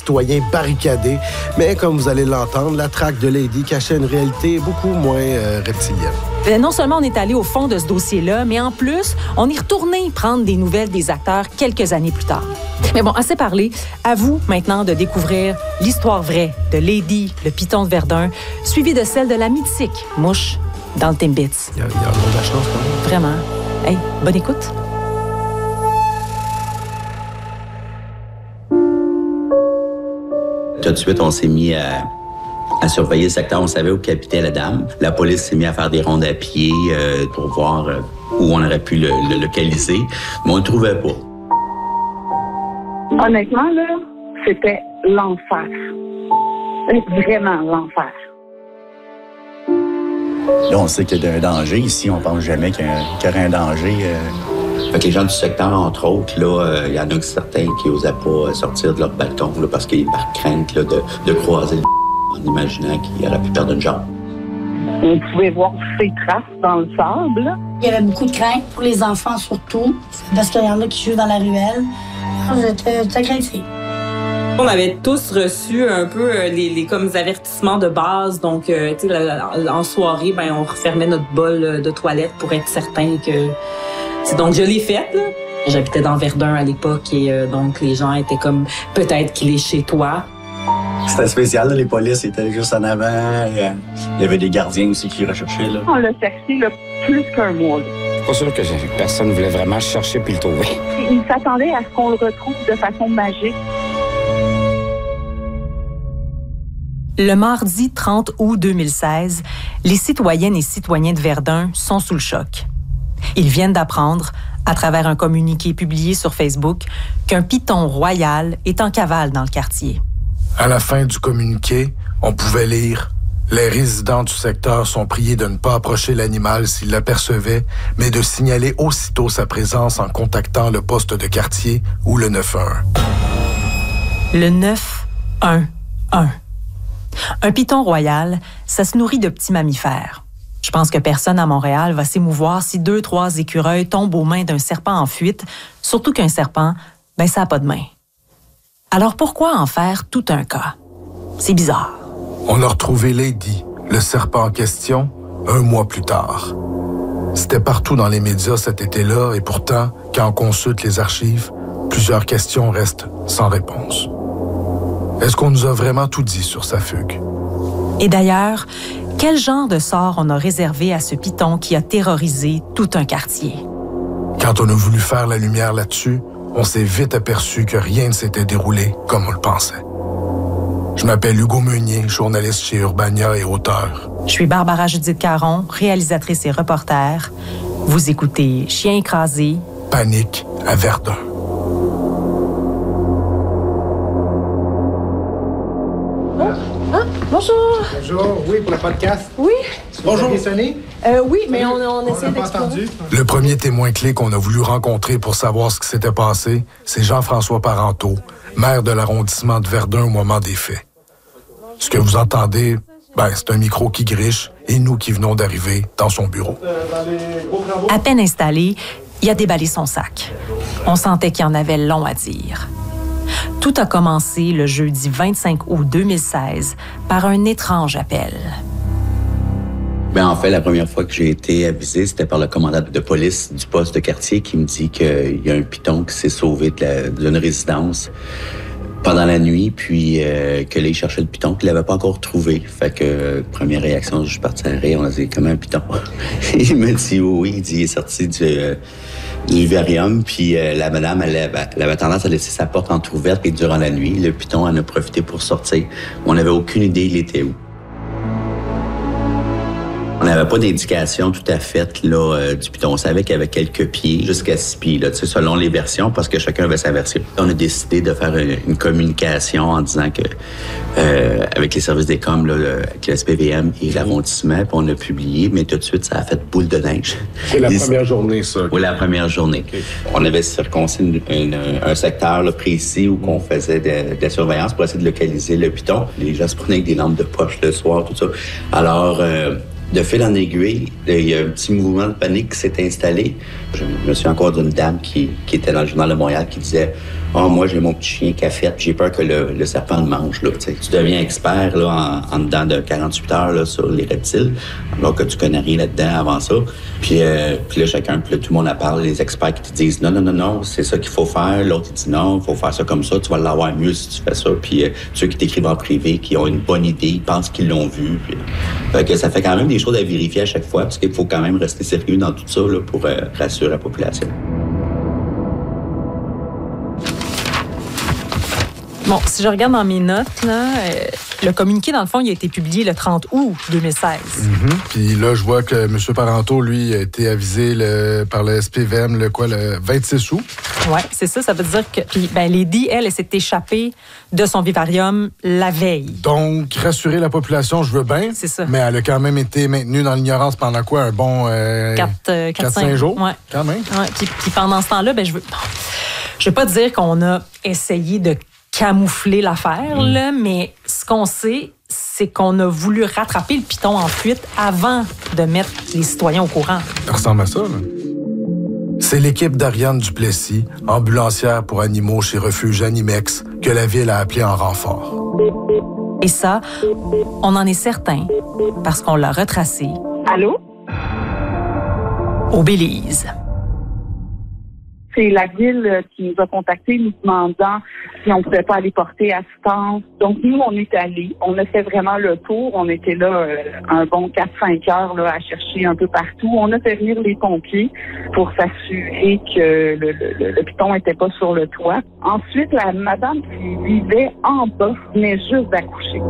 citoyens barricadés. Mais comme vous allez l'entendre, la traque de Lady cachait une réalité beaucoup moins reptilienne. Non seulement on est allé au fond de ce dossier-là, mais en plus, on est retourné prendre des nouvelles des acteurs quelques années plus tard. Mais bon, assez parlé. À vous maintenant de découvrir l'histoire vraie de Lady, le python de Verdun, suivie de celle de la mythique mouche dans le Timbits. Il y a de la chance quand même. Vraiment. Hey, bonne écoute. Tout de suite, on s'est mis à surveiller le secteur. On savait où habitait la dame. La police s'est mise à faire des rondes à pied pour voir où on aurait pu le localiser, mais on ne le trouvait pas. Honnêtement, là, c'était l'enfer. Vraiment l'enfer. Là, on sait qu'il y a un danger. Ici, on pense jamais qu'il y aurait un danger. Fait que les gens du secteur, entre autres, là, il y en a certains qui n'osaient pas sortir de leur balcon là, parce qu'ils par crainte là, de croiser le en imaginant qu'il aurait pu perdre une jambe. On pouvait voir ses traces dans le sable. Il y avait beaucoup de crainte pour les enfants surtout, parce qu'il y en a qui jouent dans la ruelle. J'étais craintive. On avait tous reçu un peu les comme avertissements de base. Donc, tu sais, en soirée, ben, on refermait notre bol de toilette pour être certain que... Donc, je l'ai faite, là. J'habitais dans Verdun à l'époque et donc les gens étaient comme peut-être qu'il est chez toi. C'était spécial, là. Les polices étaient juste en avant. Il y avait des gardiens aussi qui recherchaient. Là. On l'a cherché là, plus qu'un mois. Là. Pas sûr que personne ne voulait vraiment chercher puis le trouver. Il s'attendait à ce qu'on le retrouve de façon magique. Le mardi 30 août 2016, les citoyennes et citoyens de Verdun sont sous le choc. Ils viennent d'apprendre, à travers un communiqué publié sur Facebook, qu'un python royal est en cavale dans le quartier. À la fin du communiqué, on pouvait lire « Les résidents du secteur sont priés de ne pas approcher l'animal s'ils l'apercevaient, mais de signaler aussitôt sa présence en contactant le poste de quartier ou le 911. » Le 911. Un python royal, ça se nourrit de petits mammifères. Je pense que personne à Montréal va s'émouvoir si 2-3 écureuils tombent aux mains d'un serpent en fuite, surtout qu'un serpent, ben ça n'a pas de main. Alors pourquoi en faire tout un cas? C'est bizarre. On a retrouvé Lady, le serpent en question, 1 mois plus tard. C'était partout dans les médias cet été-là et pourtant, quand on consulte les archives, plusieurs questions restent sans réponse. Est-ce qu'on nous a vraiment tout dit sur sa fugue? Et d'ailleurs, quel genre de sort on a réservé à ce python qui a terrorisé tout un quartier? Quand on a voulu faire la lumière là-dessus, on s'est vite aperçu que rien ne s'était déroulé comme on le pensait. Je m'appelle Hugo Meunier, journaliste chez Urbania et auteur. Je suis Barbara Judith Caron, réalisatrice et reporter. Vous écoutez Chien écrasé. Panique à Verdun. Bonjour. Bonjour. Oui, pour le podcast. Oui. Bonjour. Vous avez sonné? Oui, mais on essaie d'explorer. Le premier témoin clé qu'on a voulu rencontrer pour savoir ce qui s'était passé, c'est Jean-François Parenteau, maire de l'arrondissement de Verdun au moment des faits. Ce que vous entendez, c'est un micro qui griche et nous qui venons d'arriver dans son bureau. À peine installé, il a déballé son sac. On sentait qu'il en avait long à dire. Tout a commencé le jeudi 25 août 2016 par un étrange appel. En fait, la première fois que j'ai été avisé, c'était par le commandant de police du poste de quartier qui me dit qu'il y a un python qui s'est sauvé d'une résidence pendant la nuit, puis que là, il cherchait le python, qu'il l'avait pas encore trouvé. Fait que, première réaction, je suis parti à rire, on a dit, comment un python? Il me dit, oui, il dit, il est sorti du vivarium, puis la madame, elle avait tendance à laisser sa porte entrouverte, et durant la nuit, le python en a profité pour sortir. On n'avait aucune idée il était où. On n'avait pas d'indication tout à fait là, du python. On savait qu'il y avait quelques pieds, jusqu'à 6 pieds, là, selon les versions, parce que chacun avait sa version. On a décidé de faire une communication en disant que, avec les services des coms, là, avec le SPVM et l'arrondissement, puis on a publié, mais tout de suite, ça a fait boule de neige. C'est la première journée, ça? Oui, la première journée. Okay. On avait circoncis un secteur là, précis où on faisait de la surveillance pour essayer de localiser le python. Les gens se prenaient avec des lampes de poche le soir, tout ça. Alors, de fil en aiguille, il y a un petit mouvement de panique qui s'est installé. Je me souviens encore d'une dame qui était dans le Journal de Montréal qui disait Oh, moi, j'ai mon petit chien cafette, j'ai peur que le serpent le mange. Là, tu deviens expert là, en dedans de 48 heures là, sur les reptiles, alors que tu connais rien là-dedans avant ça. Puis là, tout le monde en parle, les experts qui te disent non, c'est ça qu'il faut faire. L'autre, il dit non, il faut faire ça comme ça, tu vas l'avoir mieux si tu fais ça. Puis ceux qui t'écrivent en privé, qui ont une bonne idée, ils pensent qu'ils l'ont vu. Puis, fait que ça fait quand même des choses à vérifier à chaque fois, parce qu'il faut quand même rester sérieux dans tout ça là, pour rassurer la population. Bon, si je regarde dans mes notes, là, le communiqué, dans le fond, il a été publié le 30 août 2016. Puis là, je vois que M. Parenteau, lui, a été avisé par le SPVM le 26 août. Oui, c'est ça. Ça veut dire que Lady, elle s'est échappée de son vivarium la veille. Donc, rassurer la population, je veux bien. C'est ça. Mais elle a quand même été maintenue dans l'ignorance pendant quoi? Un bon 4-5 jours? Ouais. Quand même. Ouais. Puis pendant ce temps-là, je veux pas dire qu'on a essayé de camoufler l'affaire, là, mais ce qu'on sait, c'est qu'on a voulu rattraper le piton en fuite avant de mettre les citoyens au courant. Ça ressemble à ça, là. C'est l'équipe d'Ariane Duplessis, ambulancière pour animaux chez Refuge Animex, que la ville a appelé en renfort. Et ça, on en est certain, parce qu'on l'a retracé. Allô? Au Belize. C'est la ville qui nous a contactés nous demandant si on ne pouvait pas aller porter assistance. Donc, nous, on est allés. On a fait vraiment le tour. On était là un bon 4-5 heures là, à chercher un peu partout. On a fait venir les pompiers pour s'assurer que le piton n'était pas sur le toit. Ensuite, la madame qui vivait en bas venait juste d'accoucher.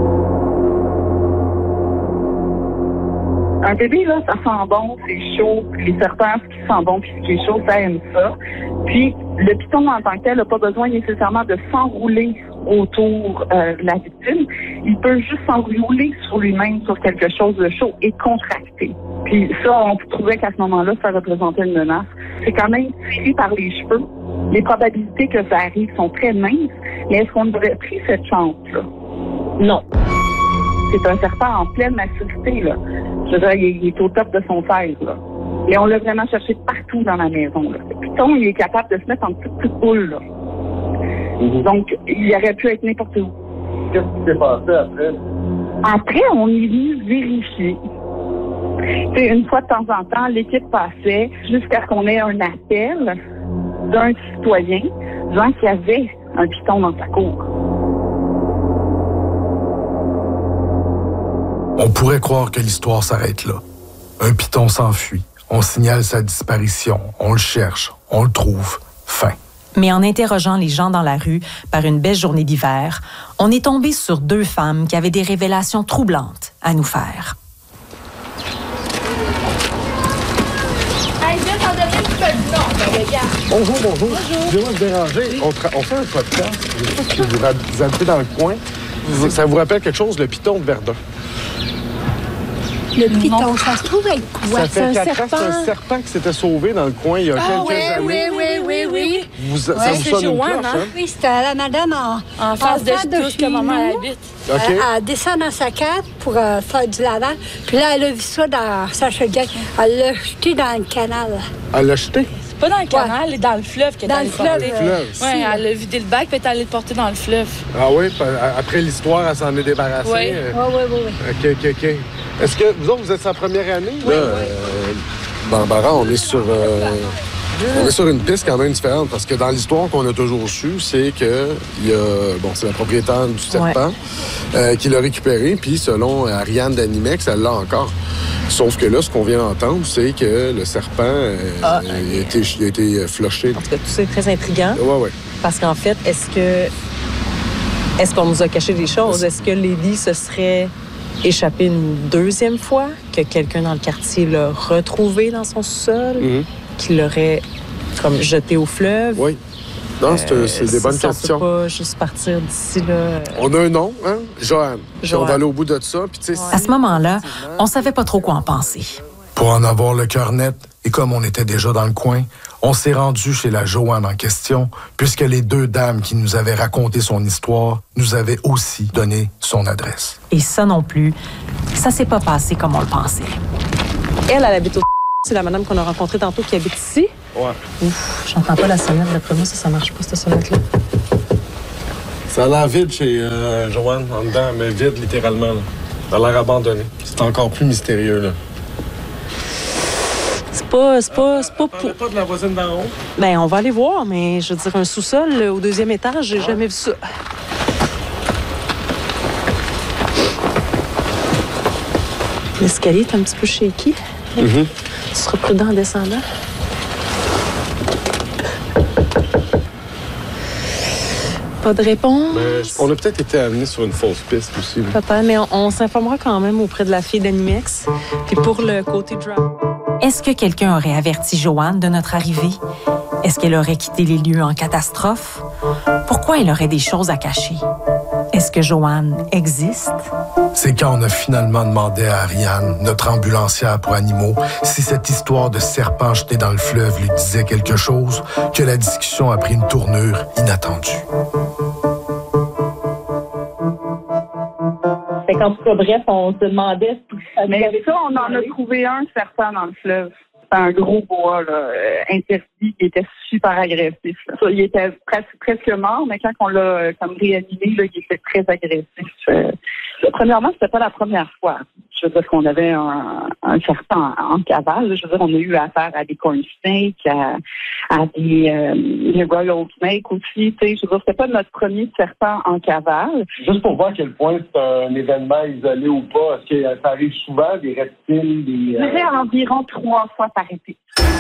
Un bébé, là, ça sent bon, c'est chaud. Les serpents, ce qui sent bon puis ce qui est chaud, ça aime ça. Puis, le piton en tant que tel n'a pas besoin nécessairement de s'enrouler autour de la victime. Il peut juste s'enrouler sur lui-même, sur quelque chose de chaud et contracter. Puis ça, on trouvait qu'à ce moment-là, ça représentait une menace. C'est quand même tiré par les cheveux. Les probabilités que ça arrive sont très minces, mais est-ce qu'on aurait pris cette chance-là? Non. C'est un serpent en pleine maturité, là. Je veux dire, il est au top de son fer, là. Et on l'a vraiment cherché partout dans la maison, là. Le piton, il est capable de se mettre en petite boule, là. Donc, il aurait pu être n'importe où. Qu'est-ce qui s'est passé après? Après, on est venu vérifier. T'sais, une fois de temps en temps, l'équipe passait jusqu'à ce qu'on ait un appel d'un citoyen disant qu'il y avait un piton dans sa cour. On pourrait croire que l'histoire s'arrête là. Un piton s'enfuit, on signale sa disparition, on le cherche, on le trouve, fin. Mais en interrogeant les gens dans la rue par une belle journée d'hiver, on est tombé sur 2 femmes qui avaient des révélations troublantes à nous faire. Bonjour. Excusez-moi de déranger. On fait un podcast. Je sais pas si vous habitez dans le coin. Ça vous rappelle quelque chose, le piton de Verdun? Le piton, ça se trouve être quoi? Ça fait 4 ans, c'est un serpent qui s'était sauvé dans le coin il y a quelques années. Oui. Ça vous sonne une cloche, hein? Oui, c'était la madame en face de tout ce que maman habite. Okay. Elle descend dans sa cave pour faire du lavage. Puis là, elle a vu ça dans sa chaudière. Elle l'a jeté dans le canal. Elle l'a jeté? Pas dans le canal, elle est dans le fleuve qu'elle est allée le porter. Oui, elle a vidé le bac puis elle est allée le porter dans le fleuve. Ah oui? Après l'histoire, elle s'en est débarrassée? Oui. OK. Est-ce que vous autres, vous êtes sa première année? Oui. Barbara, on est sur une piste quand même différente parce que dans l'histoire qu'on a toujours su, c'est que c'est la propriétaire du serpent qui l'a récupéré, puis selon Ariane d'Animex, elle l'a encore. Sauf que là, ce qu'on vient d'entendre, c'est que le serpent a été flushé. En tout cas, tout ça est très intriguant. Oui. Parce qu'en fait, est-ce qu'on nous a caché des choses? Est-ce que Lady se serait échappée une 2e fois? Que quelqu'un dans le quartier l'a retrouvé dans son sous-sol? Qu'il l'aurait comme jeté au fleuve? Oui. Non, c'est des bonnes questions. On peut pas juste partir d'ici, là. On a un nom, hein? Joanne. On va aller au bout de ça. Puis, à ce moment-là, on savait pas trop quoi en penser. Pour en avoir le cœur net, et comme on était déjà dans le coin, on s'est rendu chez la Joanne en question, puisque les 2 dames qui nous avaient raconté son histoire nous avaient aussi donné son adresse. Et ça non plus, ça s'est pas passé comme on le pensait. Elle habite au C'est la madame qu'on a rencontrée tantôt qui habite ici. Ouais. Ouf, j'entends pas la sonnette. D'après moi, ça marche pas, cette sonnette-là. Ça a l'air vide chez Joanne, en dedans, mais vide littéralement. Là. Ça a l'air abandonné. C'est encore plus mystérieux, là. C'est pas pour... pas de la voisine d'en haut? Ben, on va aller voir, mais je veux dire, un sous-sol au 2e étage, j'ai jamais vu ça. L'escalier est un petit peu shaky. Mm-hmm. Tu seras prudent en descendant. Pas de réponse. Mais on a peut-être été amenés sur une fausse piste aussi. Peut-être, mais on s'informera quand même auprès de la fille d'Animex. Puis pour le côté drop. Est-ce que quelqu'un aurait averti Joanne de notre arrivée? Est-ce qu'elle aurait quitté les lieux en catastrophe? Pourquoi elle aurait des choses à cacher? Est-ce que Joanne existe? C'est quand on a finalement demandé à Ariane, notre ambulancière pour animaux, si cette histoire de serpent jeté dans le fleuve lui disait quelque chose, que la discussion a pris une tournure inattendue. En tout cas, bref, on se demandait si ça... Mais ça, on en a trouvé un serpent dans le fleuve. C'était un gros bois là, interdit qui était super agressif. Là. Ça, il était presque mort, mais quand on l'a comme réanimé, là, il était très agressif. Premièrement, c'était pas la première fois. Je veux dire qu'on avait un serpent en cavale. Je veux dire, on a eu affaire à des corn snakes, à des royal snakes aussi. Tu sais, je veux dire, c'était pas notre premier serpent en cavale. Juste pour voir à quel point c'est un événement isolé ou pas, est-ce que ça arrive souvent, des reptiles, des... Je dirais environ 3 fois par été.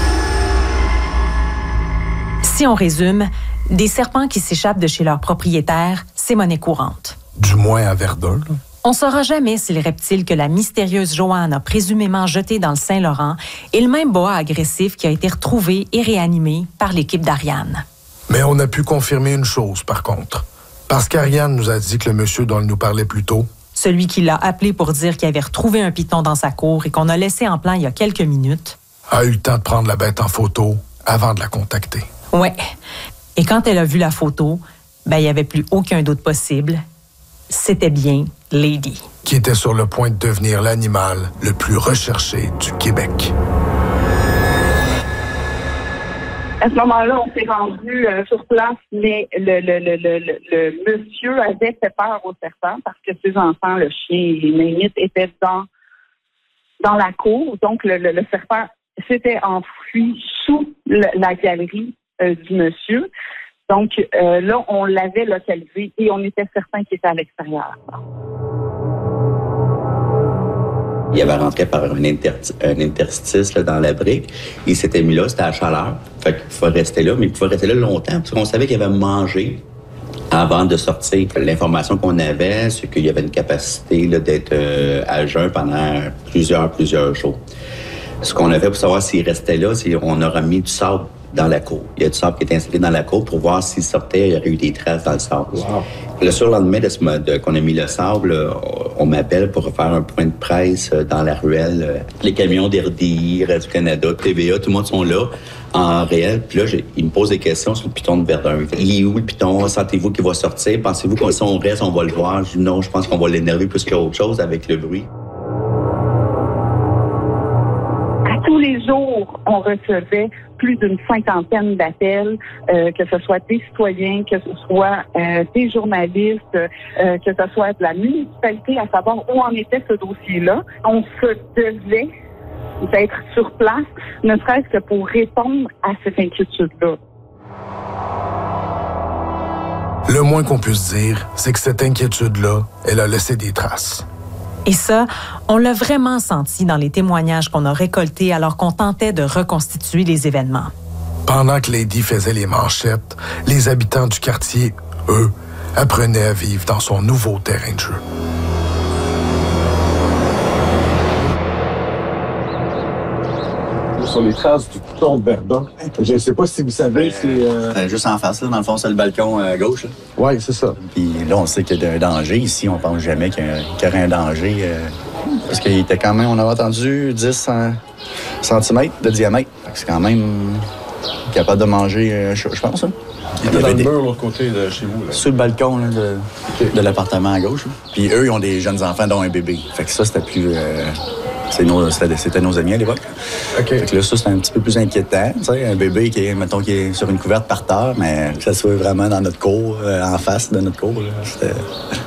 Si on résume, des serpents qui s'échappent de chez leurs propriétaires, c'est monnaie courante. Du moins à Verdun, là. On ne saura jamais si le reptile que la mystérieuse Joanne a présumément jeté dans le Saint-Laurent est le même boa agressif qui a été retrouvé et réanimé par l'équipe d'Ariane. Mais on a pu confirmer une chose, par contre. Parce qu'Ariane nous a dit que le monsieur dont elle nous parlait plus tôt, celui qui l'a appelé pour dire qu'il avait retrouvé un python dans sa cour et qu'on a laissé en plan il y a quelques minutes, a eu le temps de prendre la bête en photo avant de la contacter. Ouais. Et quand elle a vu la photo, il n'y avait plus aucun doute possible. C'était bien Lady. Qui était sur le point de devenir l'animal le plus recherché du Québec. À ce moment-là, on s'est rendu sur place, mais le monsieur avait fait peur au serpent parce que ses enfants, le chien et les ménites, étaient dans la cour. Donc, le serpent s'était enfoui sous la galerie du monsieur. Donc, là, on l'avait localisé et on était certain qu'il était à l'extérieur. Il avait rentré par un interstice là, dans la brique. Il s'était mis là, c'était à la chaleur. Fait qu'il pouvait rester là, mais il pouvait rester là longtemps parce qu'on savait qu'il avait mangé avant de sortir. L'information qu'on avait, c'est qu'il y avait une capacité là, d'être à jeun pendant plusieurs jours. Ce qu'on a fait pour savoir s'il restait là, c'est qu'on aura mis du sable dans la cour. Il y a du sable qui était installé dans la cour pour voir s'il sortait, il y aurait eu des traces dans le sable. Wow. Le surlendemain qu'on a mis le sable, on m'appelle pour faire un point de presse dans la ruelle. Les camions d'RDI, Radio-Canada, TVA, tout le monde sont là en réel. Puis là, ils me posent des questions sur le python de Verdun. Il est où le python? Sentez-vous qu'il va sortir? Pensez-vous que si on reste, on va le voir? Je dis non, je pense qu'on va l'énerver plus qu'autre chose avec le bruit. Tous les jours, on recevait plus d'une 50aine d'appels, que ce soit des citoyens, que ce soit des journalistes, que ce soit de la municipalité, à savoir où en était ce dossier-là. On se devait d'être sur place, ne serait-ce que pour répondre à cette inquiétude-là. Le moins qu'on puisse dire, c'est que cette inquiétude-là, elle a laissé des traces. Et ça, on l'a vraiment senti dans les témoignages qu'on a récoltés alors qu'on tentait de reconstituer les événements. Pendant que Lady faisait les manchettes, les habitants du quartier, eux, apprenaient à vivre dans son nouveau terrain de jeu. Sur les traces du python de Verdun. Je ne sais pas si vous savez, c'est... Juste en face, là, dans le fond, c'est le balcon à gauche. Oui, c'est ça. Puis là, on sait qu'il y a un danger. Ici, on pense jamais qu'il y aurait un danger. Parce qu'il était quand même, on avait entendu 10 cm de diamètre. C'est quand même capable de manger, je pense. Hein. Il était dans le mur, l'autre côté de chez vous. Là. Sur le balcon là, de l'appartement à gauche. Là. Puis eux, ils ont des jeunes enfants, dont un bébé. Fait que ça, c'était plus C'était nos amis à l'époque. OK. Fait que là, ça, c'était un petit peu plus inquiétant. Tu sais, un bébé qui est sur une couverte par terre, mais que ça soit vraiment dans notre cour, en face de notre cour, là,